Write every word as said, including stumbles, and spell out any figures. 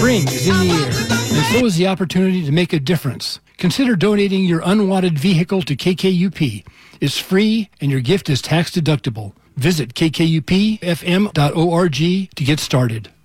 Spring is in the air, and so is the opportunity to make a difference. Consider donating your unwanted vehicle to K K U P. It's free, and your gift is tax deductible. Visit k k u p f m dot org to get started.